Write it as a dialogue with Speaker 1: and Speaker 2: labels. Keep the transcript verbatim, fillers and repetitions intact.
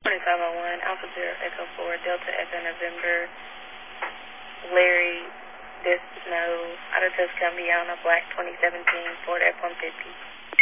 Speaker 1: twenty-five oh one, Alpha Zero Echo four, Delta Echo November, Larry Desno, Auto Test Columbiana, Black twenty seventeen, Ford F one fifty.